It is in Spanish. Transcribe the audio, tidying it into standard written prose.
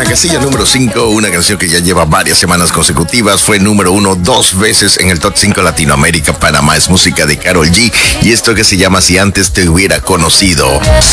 casilla número 5, una canción que ya lleva varias semanas consecutivas, fue número 1 2 veces en el Top 5 Latinoamérica, Panamá. Es música de Karol G y esto que se llama Si Antes Te Hubiera Conocido.